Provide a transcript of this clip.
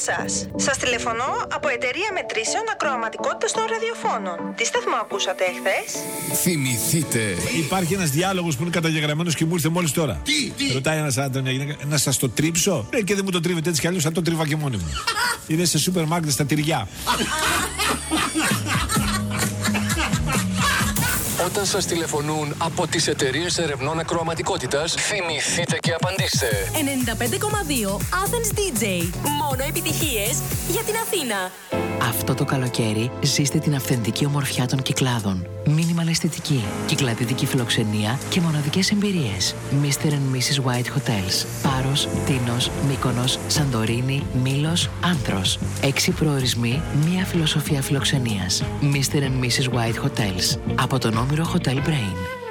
σας. Σας τηλεφωνώ από εταιρεία μετρήσεων ακροαματικότητας των ραδιοφώνων. Τι σταθμό ακούσατε εχθές? Θυμηθείτε. Υπάρχει ένας διάλογος που είναι καταγεγραμμένος και μου ήρθε μόλις τώρα. Τι? Ρωτάει ένας άντρα μια γυναίκα, να σας το τρίψω? Και δεν μου το τρίβετε έτσι κι αλλιώς, θα το τρίβα και μόνη μου. Είναι σε σούπερ μάρκετ στα τυριά. Όταν σας τηλεφωνούν από τις εταιρείες ερευνών ακροαματικότητας, θυμηθείτε και απαντήστε. 95,2 Athens DJ. Μόνο επιτυχίες για την Αθήνα. Αυτό το καλοκαίρι ζήστε την αυθεντική ομορφιά των Κυκλάδων. Μίνιμαλ αισθητική, κυκλαδιτική φιλοξενία και μοναδικές εμπειρίες. Mr. and Mrs. White Hotels. Πάρος, Τίνος, Μύκονος, Σαντορίνη, Μήλος, Άνθρος. 6 προορισμοί, μία φιλοσοφία φιλοξενίας. Mr. and Mrs. White Hotels. Από τον Όμηρο Hotel Brain.